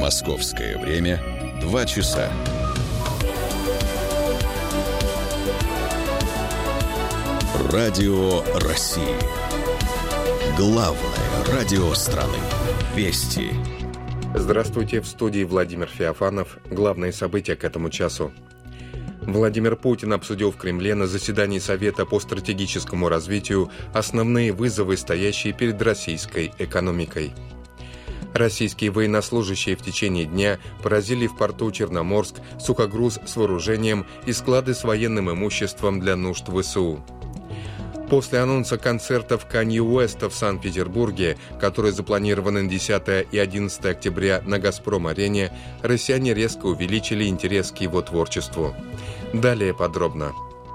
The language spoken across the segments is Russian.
Московское время 2 часа. Радио России. Главное радио страны. Вести. Здравствуйте, в студии Владимир Феофанов. Главные события к этому часу. Владимир Путин обсудил в Кремле на заседании Совета по стратегическому развитию основные вызовы, стоящие перед российской экономикой. Российские военнослужащие в течение дня поразили в порту Черноморск сухогруз с вооружением и склады с военным имуществом для нужд ВСУ. После анонса концертов Канье Уэста в Санкт-Петербурге, которые запланированы на 10 и 11 октября на «Газпром-арене», россияне резко увеличили интерес к его творчеству. Далее подробно.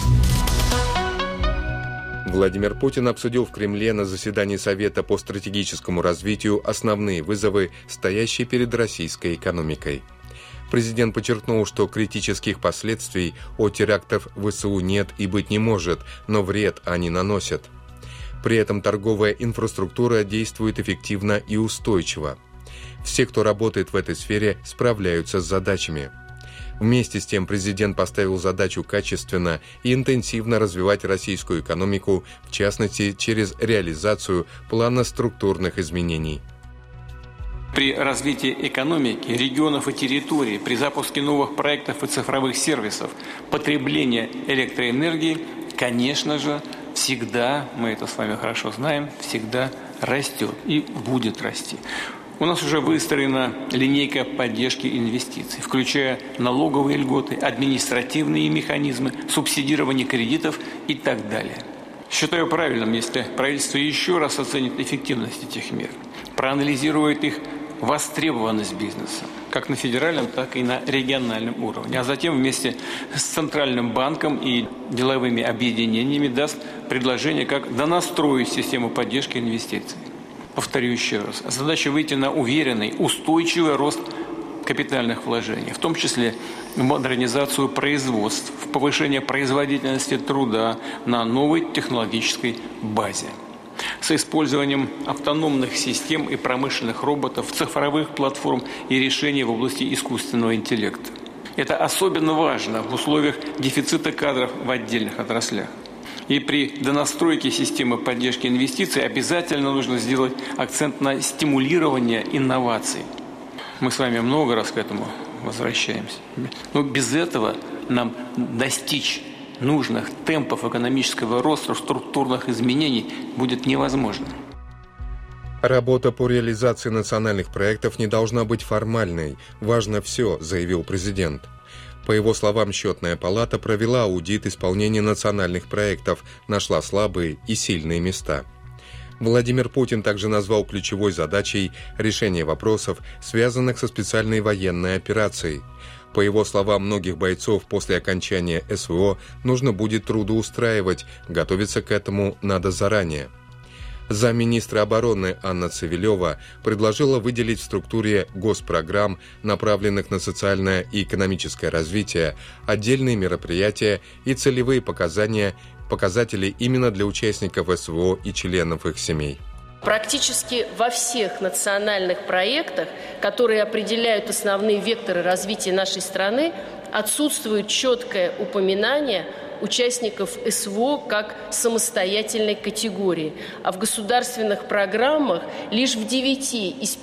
Владимир Путин обсудил в Кремле на заседании Совета по стратегическому развитию основные вызовы, стоящие перед российской экономикой. Президент подчеркнул, что критических последствий от терактов ВСУ нет и быть не может, но вред они наносят. При этом торговая инфраструктура действует эффективно и устойчиво. Все, кто работает в этой сфере, справляются с задачами. Вместе с тем президент поставил задачу качественно и интенсивно развивать российскую экономику, в частности, через реализацию плана структурных изменений. При развитии экономики, регионов и территорий, при запуске новых проектов и цифровых сервисов, потребление электроэнергии, конечно же, всегда, мы это с вами хорошо знаем, всегда растет и будет расти. У нас уже выстроена линейка поддержки инвестиций, включая налоговые льготы, административные механизмы, субсидирование кредитов и так далее. Считаю правильным, если правительство еще раз оценит эффективность этих мер, проанализирует их востребованность бизнеса, как на федеральном, так и на региональном уровне, а затем вместе с Центральным банком и деловыми объединениями даст предложение, как донастроить систему поддержки инвестиций. Повторю еще раз, задача выйти на уверенный, устойчивый рост капитальных вложений, в том числе в модернизацию производств, в повышение производительности труда на новой технологической базе. С использованием автономных систем и промышленных роботов, цифровых платформ и решений в области искусственного интеллекта. Это особенно важно в условиях дефицита кадров в отдельных отраслях. И при донастройке системы поддержки инвестиций обязательно нужно сделать акцент на стимулирование инноваций. Мы с вами много раз к этому возвращаемся. Но без этого нам достичь нужных темпов экономического роста, структурных изменений будет невозможно. Работа по реализации национальных проектов не должна быть формальной. Важно все, заявил президент. По его словам, Счетная палата провела аудит исполнения национальных проектов, нашла слабые и сильные места. Владимир Путин также назвал ключевой задачей решение вопросов, связанных со специальной военной операцией. По его словам, многих бойцов после окончания СВО нужно будет трудоустраивать, готовиться к этому надо заранее. Замминистра обороны Анна Цивилева предложила выделить в структуре госпрограмм, направленных на социальное и экономическое развитие, отдельные мероприятия и целевые показатели именно для участников СВО и членов их семей. Практически во всех национальных проектах, которые определяют основные векторы развития нашей страны, отсутствует четкое упоминание участников СВО как самостоятельной категории, а в государственных программах лишь в 9 из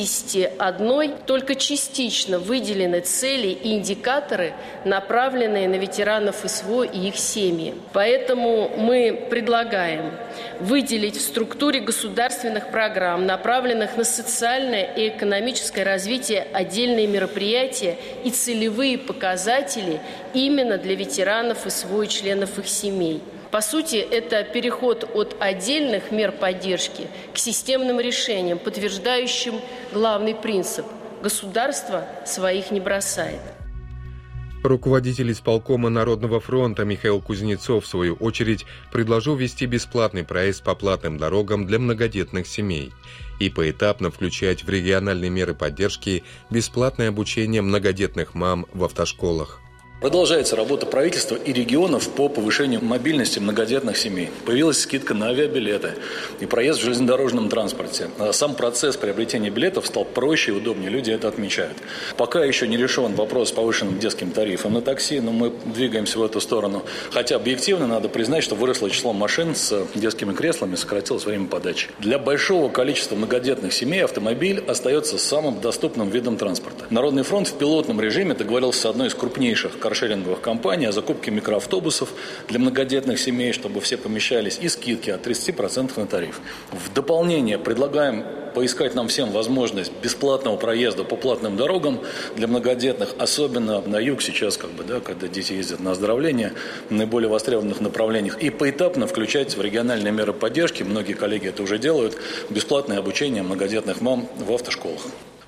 51 только частично выделены цели и индикаторы, направленные на ветеранов СВО и их семьи. Поэтому мы предлагаем выделить в структуре государственных программ, направленных на социальное и экономическое развитие, отдельные мероприятия и целевые показатели именно для ветеранов СВО и членов их семей. По сути, это переход от отдельных мер поддержки к системным решениям, подтверждающим главный принцип – государство своих не бросает. Руководитель исполкома Народного фронта Михаил Кузнецов, в свою очередь, предложил ввести бесплатный проезд по платным дорогам для многодетных семей и поэтапно включать в региональные меры поддержки бесплатное обучение многодетных мам в автошколах. Продолжается работа правительства и регионов по повышению мобильности многодетных семей. Появилась скидка на авиабилеты и проезд в железнодорожном транспорте. Сам процесс приобретения билетов стал проще и удобнее, люди это отмечают. Пока еще не решен вопрос с повышенным детским тарифом на такси, но мы двигаемся в эту сторону. Хотя объективно надо признать, что выросло число машин с детскими креслами, сократилось время подачи. Для большого количества многодетных семей автомобиль остается самым доступным видом транспорта. Народный фронт в пилотном режиме договорился с одной из крупнейших каршеринговых компаний о закупке микроавтобусов для многодетных семей, чтобы все помещались, и скидки от 30% на тариф. В дополнение предлагаем поискать нам всем возможность бесплатного проезда по платным дорогам для многодетных, особенно на юг сейчас, когда дети ездят на оздоровление, в наиболее востребованных направлениях, и поэтапно включать в региональные меры поддержки, многие коллеги это уже делают, бесплатное обучение многодетных мам в автошколах.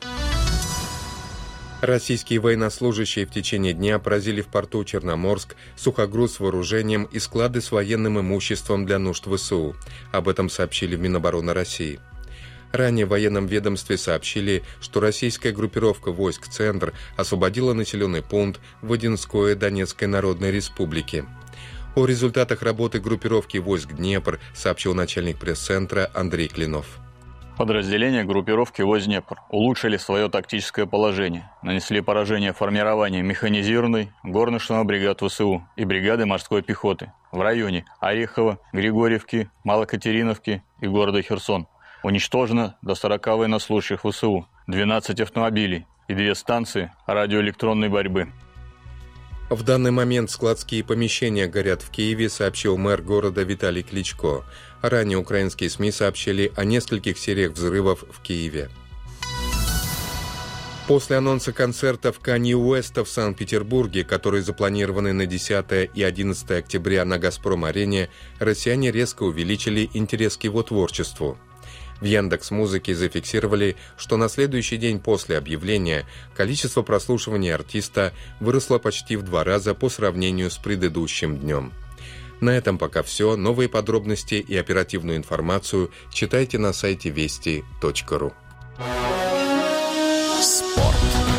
Российские военнослужащие в течение дня поразили в порту Черноморск сухогруз с вооружением и склады с военным имуществом для нужд ВСУ. Об этом сообщили в Минобороны России. Ранее в военном ведомстве сообщили, что российская группировка войск «Центр» освободила населенный пункт Водинское Донецкой Народной Республики. О результатах работы группировки войск «Днепр» сообщил начальник пресс-центра Андрей Клинов. Подразделения группировки войск «Днепр» улучшили свое тактическое положение, нанесли поражение формированию механизированной, горничного бригад ВСУ и бригады морской пехоты в районе Орехова, Григорьевки, Малокатериновки и города Херсон. Уничтожено до 40 военнослужащих ВСУ, 12 автомобилей и 2 станции радиоэлектронной борьбы. В данный момент складские помещения горят в Киеве, сообщил мэр города Виталий Кличко. Ранее украинские СМИ сообщили о нескольких сериях взрывов в Киеве. После анонса концертов Канье Уэста в Санкт-Петербурге, которые запланированы на 10 и 11 октября на «Газпром-арене», россияне резко увеличили интерес к его творчеству. В Яндекс.Музыке зафиксировали, что на следующий день после объявления количество прослушиваний артиста выросло почти в 2 раза по сравнению с предыдущим днем. На этом пока все. Новые подробности и оперативную информацию читайте на сайте вести.ру. Спорт.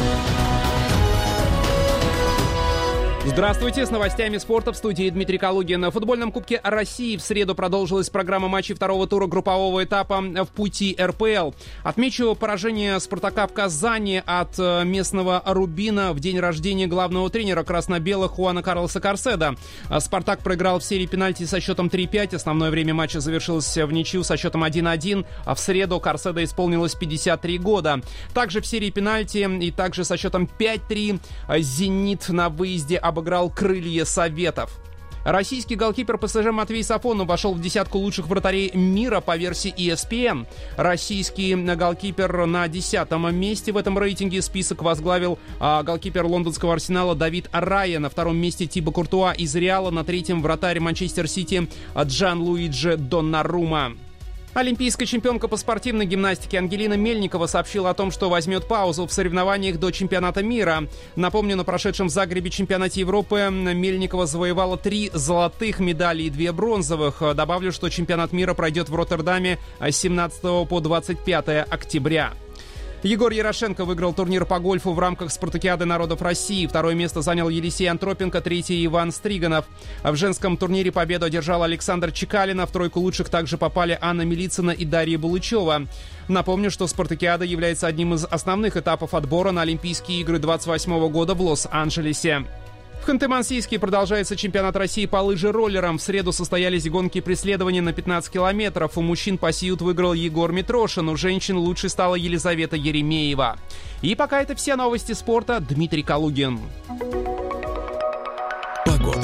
Здравствуйте, с новостями спорта в студии Дмитрий Калугин. В футбольном Кубке России в среду продолжилась программа матчей второго тура группового этапа в пути РПЛ. Отмечу поражение «Спартака» в Казани от местного «Рубина» в день рождения главного тренера красно-белых Хуана Карлоса Карседа. «Спартак» проиграл в серии пенальти со счетом 3-5. Основное время матча завершилось в ничью со счетом 1-1, а в среду Карседа исполнилось 53 года. Также в серии пенальти и также со счетом 5-3 «Зенит» на выезде обыграл «Крылья Советов». Российский голкипер ПСЖ Матвей Сафонов вошел в десятку лучших вратарей мира по версии ESPN. Российский голкипер на 10-м месте в этом рейтинге. Список возглавил голкипер лондонского Арсенала Давид Рая. На 2-м месте Тибо Куртуа из Реала. На 3-м вратарь Манчестер Сити Джанлуиджи Доннарума. Олимпийская чемпионка по спортивной гимнастике Ангелина Мельникова сообщила о том, что возьмет паузу в соревнованиях до чемпионата мира. Напомню, на прошедшем в Загребе чемпионате Европы Мельникова завоевала 3 золотых медали и 2 бронзовых. Добавлю, что чемпионат мира пройдет в Роттердаме с 17 по 25 октября. Егор Ярошенко выиграл турнир по гольфу в рамках Спартакиады народов России. 2-е место занял Елисей Антропенко, 3-е Иван Стриганов. В женском турнире победу одержал Александр Чекалина. В тройку лучших также попали Анна Милицына и Дарья Булычева. Напомню, что Спартакиада является одним из основных этапов отбора на Олимпийские игры 2028 года в Лос-Анджелесе. В Ханты-Мансийске продолжается чемпионат России по лыжероллерам. В среду состоялись гонки преследования на 15 километров. У мужчин пассиют выиграл Егор Митрошин, у женщин лучшей стала Елизавета Еремеева. И пока это все новости спорта. Дмитрий Калугин. Погода.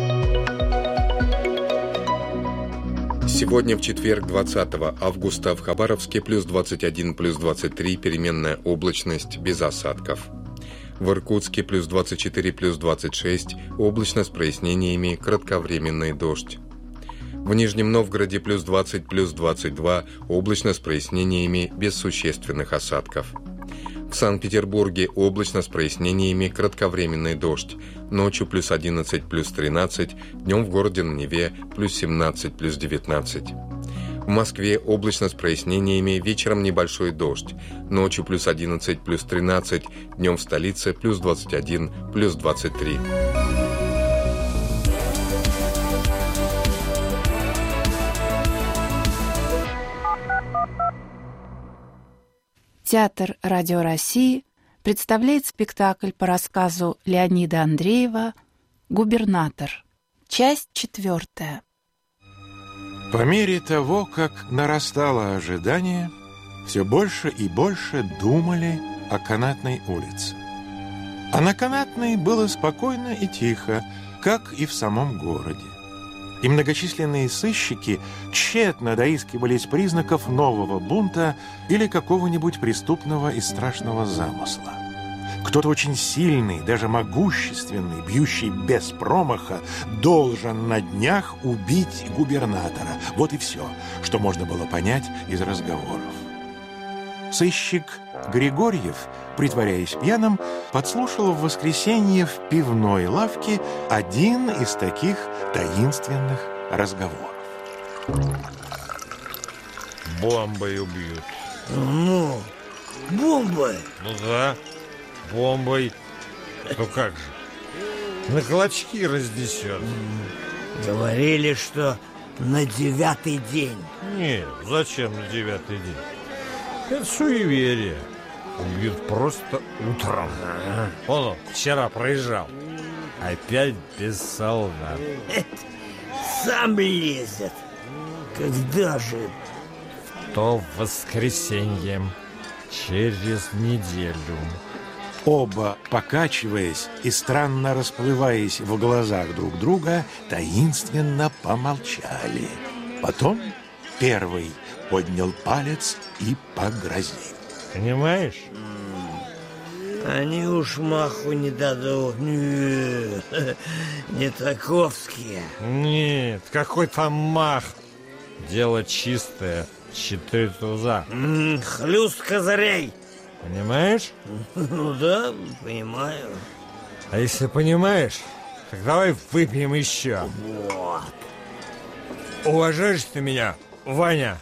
Сегодня в четверг, 20 августа, в Хабаровске плюс 21, плюс 23, переменная облачность, без осадков. В Иркутске плюс 24, плюс 26, облачно с прояснениями, кратковременный дождь. В Нижнем Новгороде плюс 20, плюс 22, облачно с прояснениями, без существенных осадков. В Санкт-Петербурге облачно с прояснениями, кратковременный дождь. Ночью плюс 11, плюс 13, днем в городе на Неве плюс 17, плюс 19. В Москве облачно с прояснениями, вечером небольшой дождь. Ночью плюс 11, плюс 13, днем в столице плюс 21, плюс 23. Театр Радио России представляет спектакль по рассказу Леонида Андреева «Губернатор». Часть 4. По мере того, как нарастало ожидание, все больше и больше думали о Канатной улице. А на Канатной было спокойно и тихо, как и в самом городе. И многочисленные сыщики тщетно доискивались признаков нового бунта или какого-нибудь преступного и страшного замысла. Кто-то очень сильный, даже могущественный, бьющий без промаха, должен на днях убить губернатора. Вот и все, что можно было понять из разговоров. Сыщик Григорьев, притворяясь пьяным, подслушал в воскресенье в пивной лавке один из таких таинственных разговоров. Бомбой убьют. Ну, бомбой? Ну да, бомбой. Ну как же, на клочки разнесет. Говорили, что на 9-й день. Нет, зачем на 9-й день? Это суеверие. Убьют просто утром. Он вчера проезжал. Опять без солдат. Сам лезет. Когда же? То в воскресенье. Через неделю. Оба, покачиваясь и странно расплываясь в глазах друг друга, таинственно помолчали. Потом первый поднял палец и погрозил. Понимаешь? Они уж маху не дадут. Нет, не таковские. Нет, какой там мах. Дело чистое. 4 туза. Хлюст козырей. Понимаешь? Ну да, понимаю. А если понимаешь, так давай выпьем еще. Вот. Уважаешь ты меня, Ваня?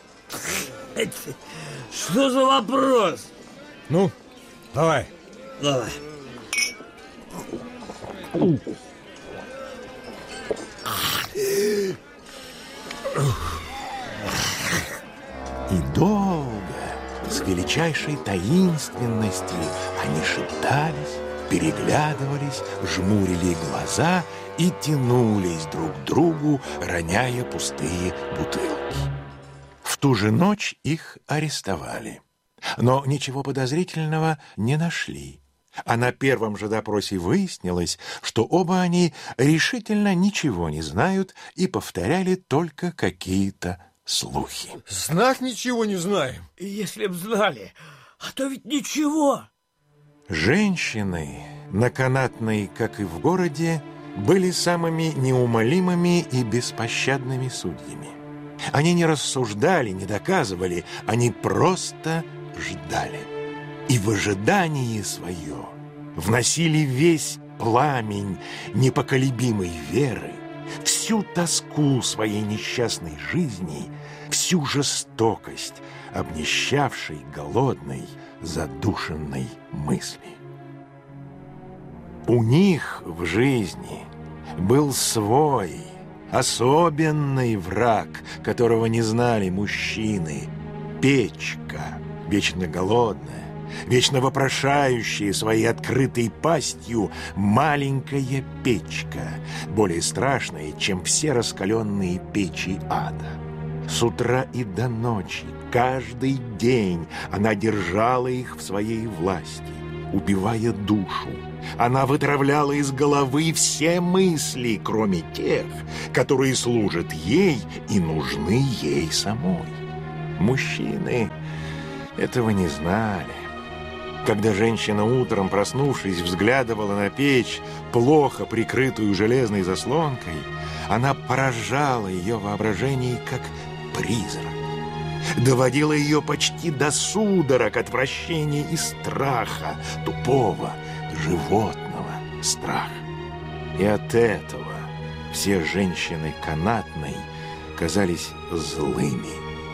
Что за вопрос? Ну, давай. Давай. И долго, с величайшей таинственностью, они шептались, переглядывались, жмурили глаза и тянулись друг к другу, роняя пустые бутылки. В ту же ночь их арестовали. Но ничего подозрительного не нашли. А на первом же допросе выяснилось, что оба они решительно ничего не знают и повторяли только какие-то слухи. Знать ничего не знаем. Если б знали, а то ведь ничего. Женщины на Канатной, как и в городе, были самыми неумолимыми и беспощадными судьями. Они не рассуждали, не доказывали, они просто ждали. И в ожидании свое вносили весь пламень непоколебимой веры, всю тоску своей несчастной жизни, всю жестокость обнищавшей, голодной, задушенной мысли. У них в жизни был свой, особенный враг, которого не знали мужчины – печка, вечно голодная, вечно вопрошающая своей открытой пастью маленькая печка, более страшная, чем все раскаленные печи ада. С утра и до ночи, каждый день она держала их в своей власти, убивая душу. Она вытравляла из головы все мысли, кроме тех, которые служат ей и нужны ей самой. Мужчины этого не знали. Когда женщина утром, проснувшись, взглядывала на печь, плохо прикрытую железной заслонкой, она поражала ее воображение как призрак. Доводила ее почти до судорог, отвращения и страха, тупого, животного страха. И от этого все женщины Канатной казались злыми,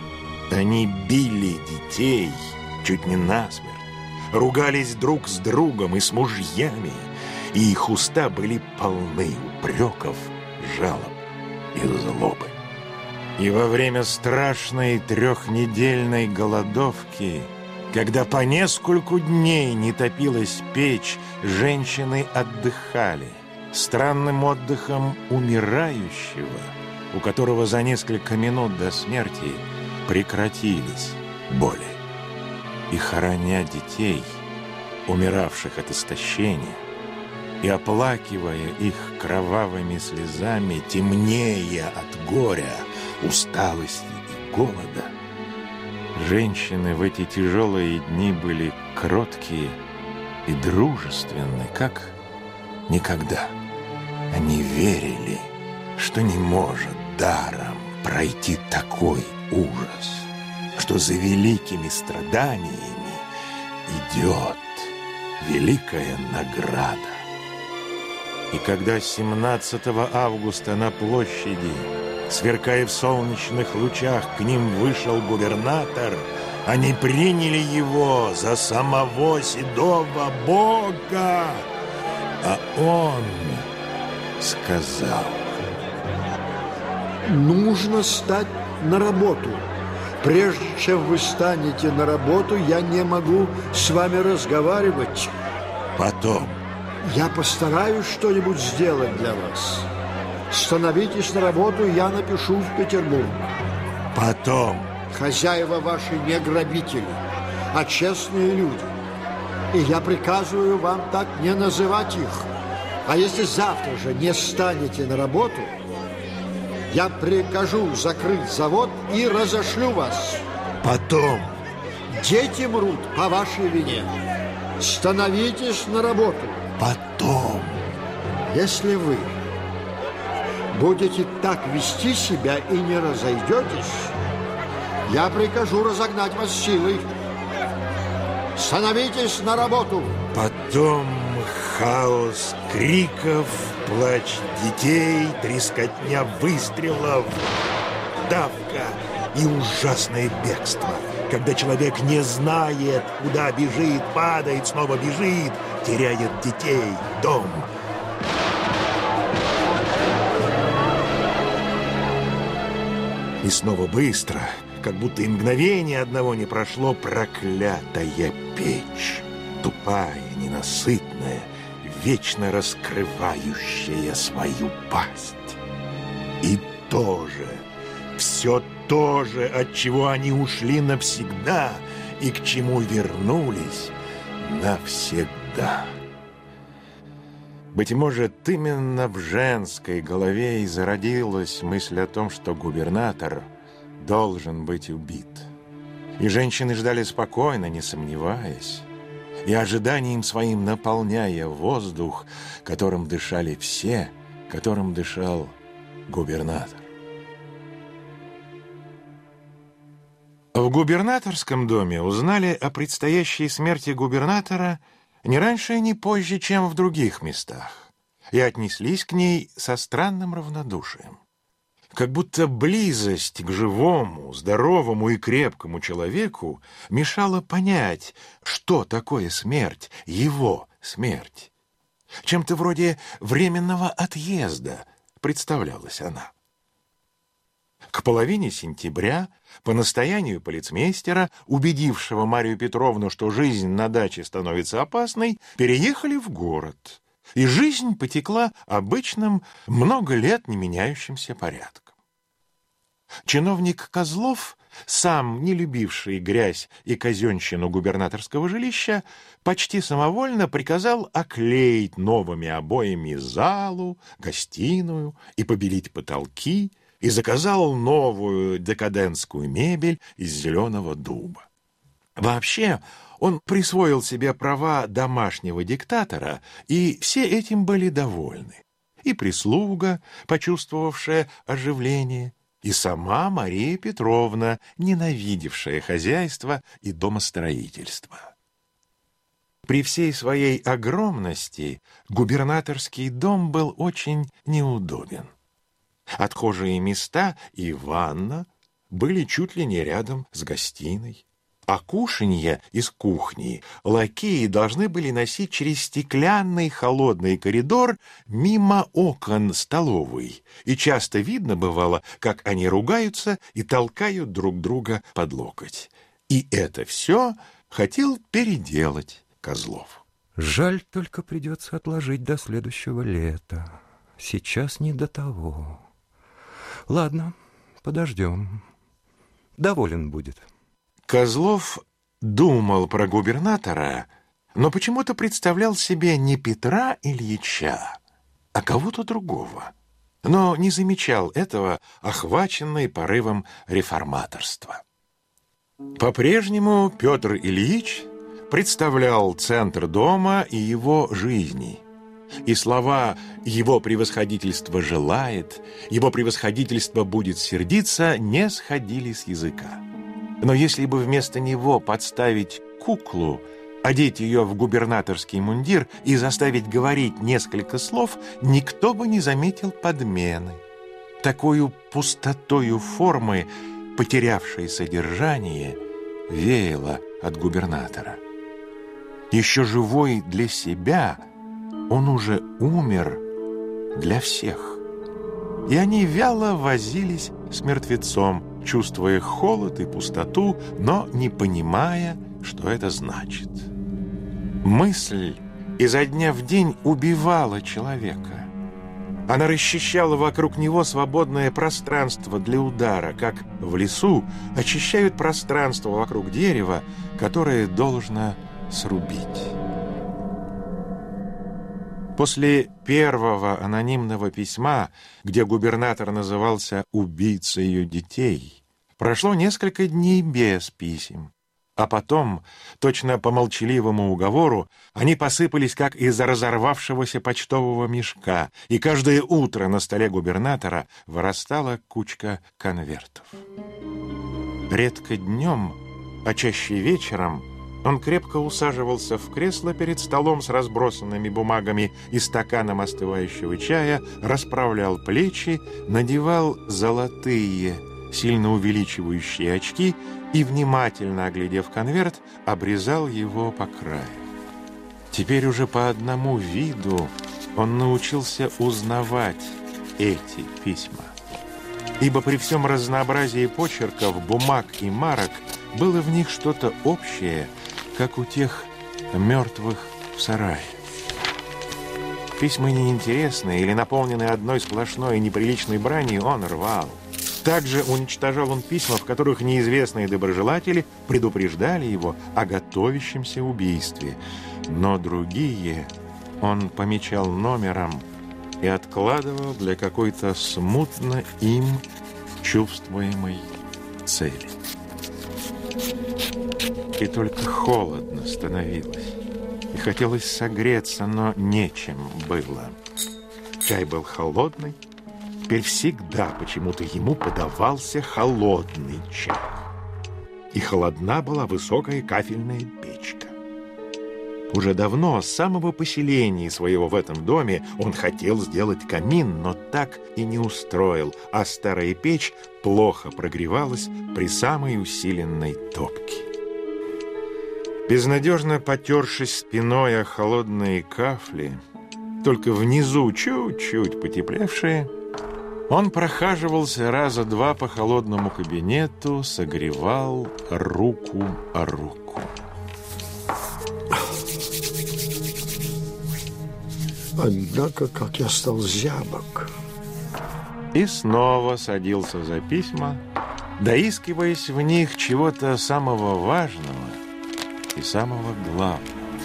Они били детей чуть не насмерть, ругались друг с другом и с мужьями, и их уста были полны упреков, жалоб и злобы. И во время страшной 3-недельной голодовки, когда по нескольку дней не топилась печь, женщины отдыхали странным отдыхом умирающего, у которого за несколько минут до смерти прекратились боли. И хороня детей, умиравших от истощения, и оплакивая их кровавыми слезами, темнея от горя, усталости и голода, женщины в эти тяжелые дни были кроткие и дружественны, как никогда. Они верили, что не может даром пройти такой ужас, что за великими страданиями идет великая награда. И когда 17 августа на площади, сверкая в солнечных лучах, к ним вышел губернатор, они приняли его за самого седого Бога, а он сказал: «Нужно стать на работу. Прежде чем вы станете на работу, я не могу с вами разговаривать. Потом я постараюсь что-нибудь сделать для вас. Становитесь на работу, я напишу в Петербург. Потом хозяева ваши не грабители, а честные люди. И я приказываю вам так не называть их. А если завтра же не станете на работу, я прикажу закрыть завод и разошлю вас. Потом дети мрут по вашей вине. Становитесь на работу. Потом, если вы будете так вести себя и не разойдетесь, я прикажу разогнать вас силой. Становитесь на работу. Потом хаос криков, плач детей, трескотня выстрелов, давка и ужасное бегство, когда человек не знает, куда бежит, падает, снова бежит, теряет детей, дом. И снова быстро, как будто и мгновение одного не прошло, проклятая печь, тупая, ненасытная, вечно раскрывающая свою пасть. И тоже, все то же, от чего они ушли навсегда и к чему вернулись навсегда. Быть может, именно в женской голове и зародилась мысль о том, что губернатор должен быть убит. И женщины ждали спокойно, не сомневаясь, и ожиданием своим наполняя воздух, которым дышали все, которым дышал губернатор. В губернаторском доме узнали о предстоящей смерти губернатора не раньше и не позже, чем в других местах, и отнеслись к ней со странным равнодушием. Как будто близость к живому, здоровому и крепкому человеку мешала понять, что такое смерть, его смерть. Чем-то вроде временного отъезда представлялась она. К половине сентября, по настоянию полицмейстера, убедившего Марию Петровну, что жизнь на даче становится опасной, переехали в город, и жизнь потекла обычным, много лет не меняющимся порядком. Чиновник Козлов, сам не любивший грязь и казенщину губернаторского жилища, почти самовольно приказал оклеить новыми обоями залу, гостиную и побелить потолки, и заказал новую декадентскую мебель из зеленого дуба. Вообще, он присвоил себе права домашнего диктатора, и все этим были довольны. И прислуга, почувствовавшая оживление, и сама Мария Петровна, ненавидевшая хозяйство и домостроительство. При всей своей огромности губернаторский дом был очень неудобен. Отхожие места и ванна были чуть ли не рядом с гостиной. А кушанье из кухни лакеи должны были носить через стеклянный холодный коридор мимо окон столовой. И часто видно бывало, как они ругаются и толкают друг друга под локоть. И это все хотел переделать Козлов. Жаль, только придется отложить до следующего лета. Сейчас не до того. Ладно, подождем. Доволен будет. Козлов думал про губернатора, но почему-то представлял себе не Петра Ильича, а кого-то другого. Но не замечал этого, охваченный порывом реформаторства. По-прежнему Петр Ильич представлял центр дома и его жизни. И слова «его превосходительство желает», «его превосходительство будет сердиться» не сходили с языка. Но если бы вместо него подставить куклу, одеть ее в губернаторский мундир и заставить говорить несколько слов, никто бы не заметил подмены. Такою пустотою формы, потерявшей содержание, веяло от губернатора. Еще живой для себя, он уже умер для всех. И они вяло возились с мертвецом, чувствуя холод и пустоту, но не понимая, что это значит. Мысль изо дня в день убивала человека. Она расчищала вокруг него свободное пространство для удара, как в лесу очищают пространство вокруг дерева, которое должно срубить. После первого анонимного письма, где губернатор назывался убийцей ее детей, прошло несколько дней без писем. А потом, точно по молчаливому уговору, они посыпались, как из разорвавшегося почтового мешка, и каждое утро на столе губернатора вырастала кучка конвертов. Редко днем, а чаще вечером, он крепко усаживался в кресло перед столом с разбросанными бумагами и стаканом остывающего чая, расправлял плечи, надевал золотые, сильно увеличивающие очки и, внимательно оглядев конверт, обрезал его по краю. Теперь уже по одному виду он научился узнавать эти письма. Ибо при всем разнообразии почерков, бумаг и марок было в них что-то общее, как у тех мертвых в сарае. Письма неинтересные или наполненные одной сплошной неприличной бранью он рвал. Также уничтожал он письма, в которых неизвестные доброжелатели предупреждали его о готовящемся убийстве. Но другие он помечал номером и откладывал для какой-то смутно им чувствуемой цели. И только холодно становилось, и хотелось согреться, но нечем было. Чай был холодный, теперь всегда почему-то ему подавался холодный чай. И холодна была высокая кафельная печка. Уже давно, с самого поселения своего в этом доме, он хотел сделать камин, но так и не устроил, а старая печь плохо прогревалась при самой усиленной топке. Безнадежно потершись спиной о холодные кафли, только внизу чуть-чуть потеплевшие, он прохаживался раза два по холодному кабинету, согревал руку о руку. Однако, как я стал зябок. И снова садился за письма, доискиваясь в них чего-то самого важного и самого главного.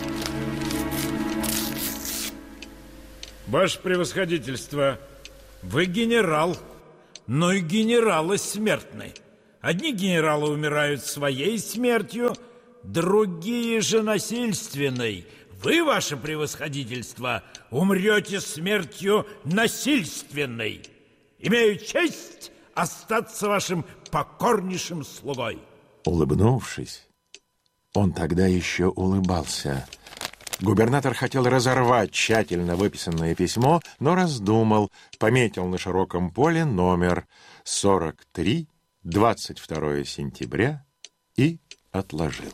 Ваше превосходительство, вы генерал, но и генералы смертны. Одни генералы умирают своей смертью, другие же насильственной. Вы, ваше превосходительство, умрете смертью насильственной. Имею честь остаться вашим покорнейшим слугой. Улыбнувшись, он тогда еще улыбался. Губернатор хотел разорвать тщательно выписанное письмо, но раздумал, пометил на широком поле номер 43 22 сентября и отложил.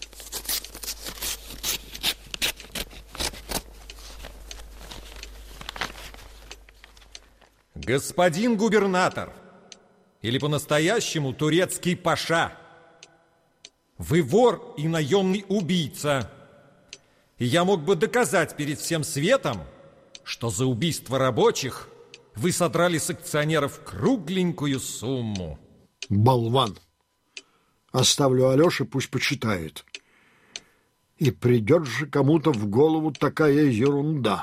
Господин губернатор, или по-настоящему турецкий паша, вы вор и наемный убийца. И я мог бы доказать перед всем светом, что за убийство рабочих вы содрали с акционеров кругленькую сумму. Болван. Оставлю Алёше, пусть почитает. И придет же кому-то в голову такая ерунда.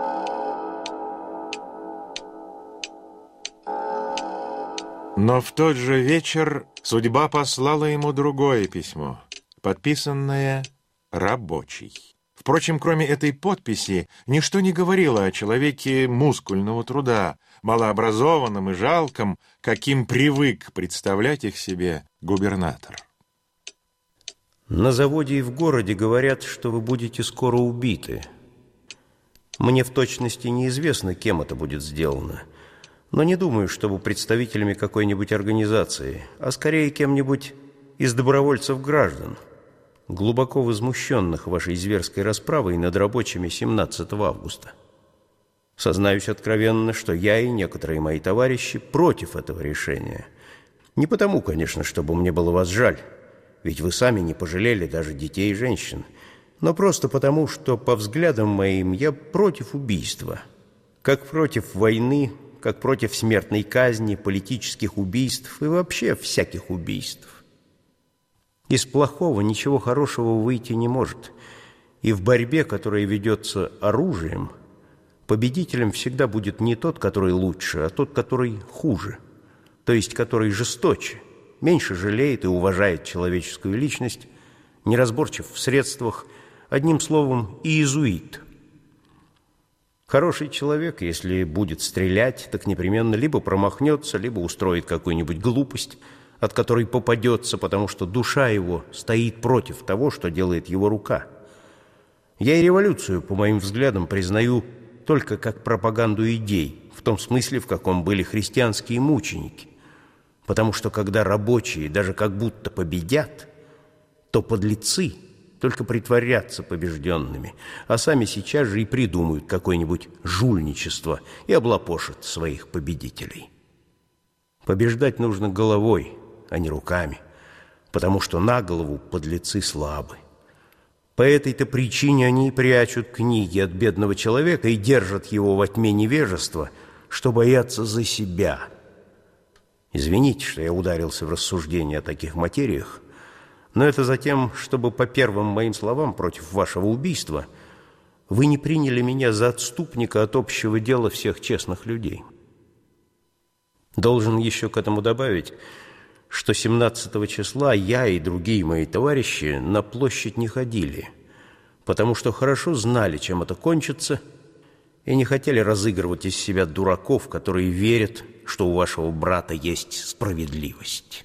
Но в тот же вечер судьба послала ему другое письмо, подписанное «Рабочий». Впрочем, кроме этой подписи, ничто не говорило о человеке мускульного труда, малообразованном и жалком, каким привык представлять их себе губернатор. На заводе и в городе говорят, что вы будете скоро убиты. Мне в точности неизвестно, кем это будет сделано, но не думаю, чтобы представителями какой-нибудь организации, а скорее кем-нибудь из добровольцев-граждан, глубоко возмущенных вашей зверской расправой над рабочими 17 августа. Сознаюсь откровенно, что я и некоторые мои товарищи против этого решения. Не потому, конечно, чтобы мне было вас жаль, ведь вы сами не пожалели даже детей и женщин, но просто потому, что, по взглядам моим, я против убийства, как против войны, как против смертной казни, политических убийств и вообще всяких убийств. Из плохого ничего хорошего выйти не может, и в борьбе, которая ведется оружием, победителем всегда будет не тот, который лучше, а тот, который хуже, то есть который жесточе, меньше жалеет и уважает человеческую личность, неразборчив в средствах, одним словом, иезуит. Хороший человек, если будет стрелять, так непременно либо промахнется, либо устроит какую-нибудь глупость, от которой попадется, потому что душа его стоит против того, что делает его рука. Я и революцию, по моим взглядам, признаю только как пропаганду идей, в том смысле, в каком были христианские мученики. Потому что когда рабочие даже как будто победят, то подлецы только притворятся побежденными, а сами сейчас же и придумают какое-нибудь жульничество и облапошат своих победителей. Побеждать нужно головой, а не руками, потому что на голову подлецы слабы. По этой-то причине они и прячут книги от бедного человека и держат его во тьме невежества, что боятся за себя. Извините, что я ударился в рассуждения о таких материях, но это затем, чтобы по первым моим словам против вашего убийства вы не приняли меня за отступника от общего дела всех честных людей. Должен еще к этому добавить, что 17 числа я и другие мои товарищи на площадь не ходили, потому что хорошо знали, чем это кончится, и не хотели разыгрывать из себя дураков, которые верят, что у вашего брата есть справедливость.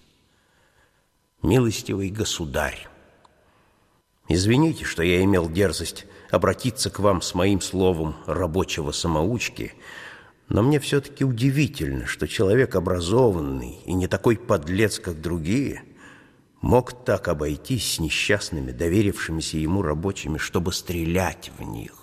Милостивый государь, извините, что я имел дерзость обратиться к вам с моим словом рабочего самоучки, но мне все-таки удивительно, что человек образованный и не такой подлец, как другие, мог так обойтись с несчастными, доверившимися ему рабочими, чтобы стрелять в них.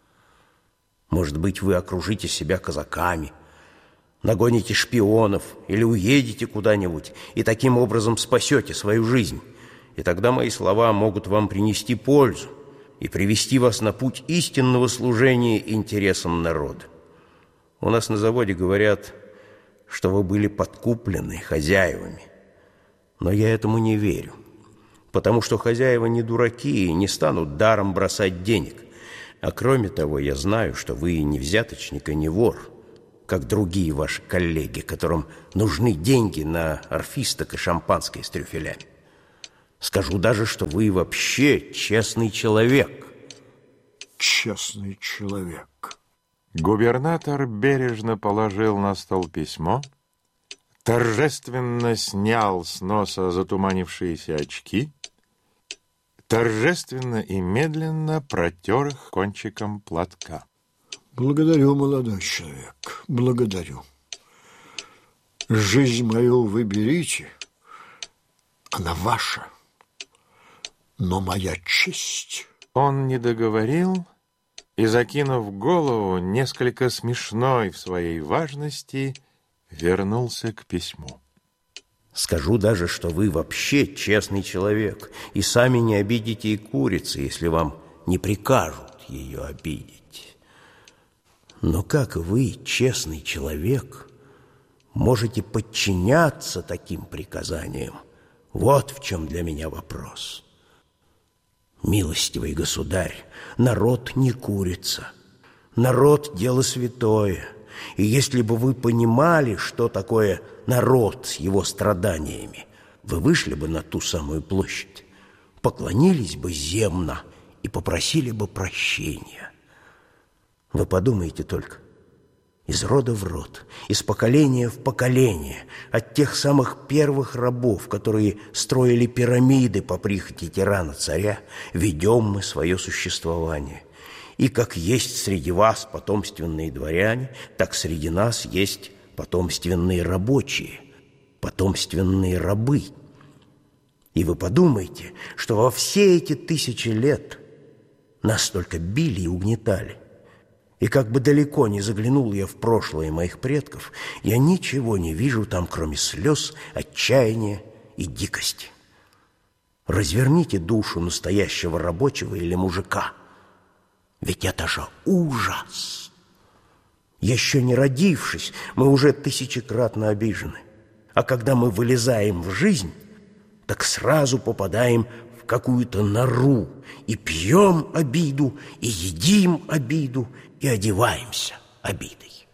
Может быть, вы окружите себя казаками, нагоните шпионов или уедете куда-нибудь и таким образом спасете свою жизнь. И тогда мои слова могут вам принести пользу и привести вас на путь истинного служения интересам народа. У нас на заводе говорят, что вы были подкуплены хозяевами. Но я этому не верю, потому что хозяева не дураки и не станут даром бросать денег. А кроме того, я знаю, что вы не взяточник и не вор, как другие ваши коллеги, которым нужны деньги на орфисток и шампанское с трюфелями. Скажу даже, что вы вообще честный человек. Честный человек. Губернатор бережно положил на стол письмо, торжественно снял с носа затуманившиеся очки, торжественно и медленно протер их кончиком платка. Благодарю, молодой человек, благодарю. Жизнь мою вы берите, она ваша, но моя честь... Он не договорил и, закинув голову, несколько смешной в своей важности, вернулся к письму. Скажу даже, что вы вообще честный человек, и сами не обидите и курицы, если вам не прикажут ее обидеть. Но как вы, честный человек, можете подчиняться таким приказаниям? Вот в чем для меня вопрос. Милостивый государь, народ не курица, народ – дело святое. И если бы вы понимали, что такое народ с его страданиями, вы вышли бы на ту самую площадь, поклонились бы земно и попросили бы прощения. Вы подумайте только, из рода в род, из поколения в поколение, от тех самых первых рабов, которые строили пирамиды по прихоти тирана-царя, ведем мы свое существование. И как есть среди вас потомственные дворяне, так среди нас есть потомственные рабочие, потомственные рабы. И вы подумайте, что во все эти 1000 лет нас только били и угнетали. И как бы далеко не заглянул я в прошлое моих предков, я ничего не вижу там, кроме слез, отчаяния и дикости. Разверните душу настоящего рабочего или мужика. Ведь это же ужас. Еще не родившись, мы уже 1000-кратно обижены. А когда мы вылезаем в жизнь, так сразу попадаем в какую-то нору и пьем обиду, и едим обиду, и одеваемся обидой.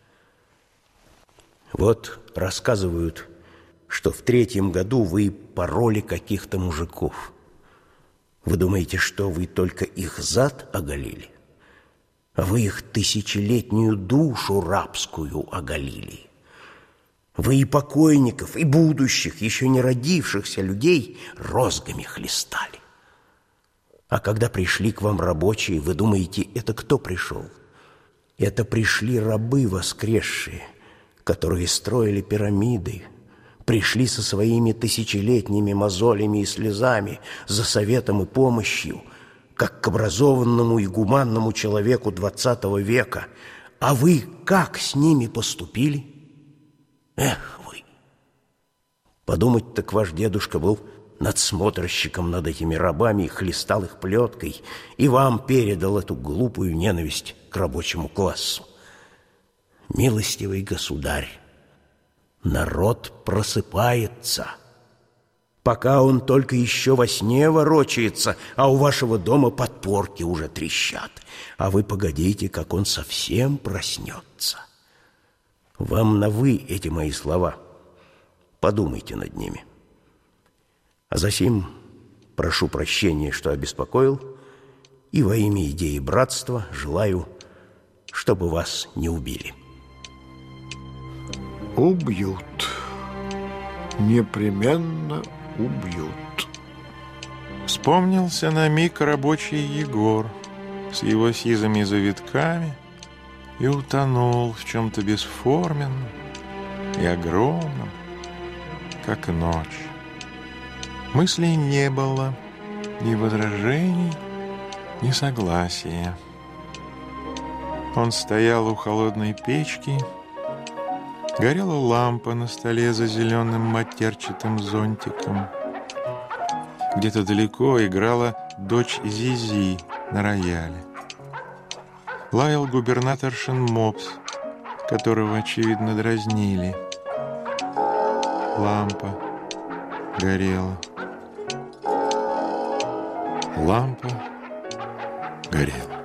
Вот рассказывают, что в 3-м году вы пороли каких-то мужиков. Вы думаете, что вы только их зад оголили? А вы их 1000-летнюю душу рабскую оголили. Вы и покойников, и будущих, еще не родившихся людей розгами хлестали. А когда пришли к вам рабочие, вы думаете, это кто пришел? Это пришли рабы воскресшие, которые строили пирамиды, пришли со своими 1000-летними мозолями и слезами за советом и помощью, как к образованному и гуманному человеку 20 века. А вы как с ними поступили? Эх вы! Подумать, так ваш дедушка был надсмотрщиком над этими рабами и хлестал их плеткой, и вам передал эту глупую ненависть к рабочему классу. Милостивый государь, народ просыпается, пока он только еще во сне ворочается, а у вашего дома подпорки уже трещат. А вы погодите, как он совсем проснется. Вам на «вы» эти мои слова. Подумайте над ними. А засим прошу прощения, что обеспокоил, и во имя идеи братства желаю, чтобы вас не убили. Убьют. Непременно убьют. Вспомнился на миг рабочий Егор с его сизыми завитками и утонул в чем-то бесформенном и огромном, как ночь. Мыслей не было, ни возражений, ни согласия. Он стоял у холодной печки, горела лампа на столе за зеленым матерчатым зонтиком. Где-то далеко играла дочь Зизи на рояле. Лаял губернаторшин мопс, которого, очевидно, дразнили. Лампа горела. Лампа горела.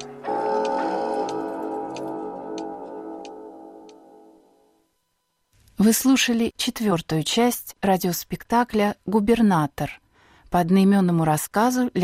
Вы слушали 4-ю часть радиоспектакля «Губернатор» по одноименному рассказу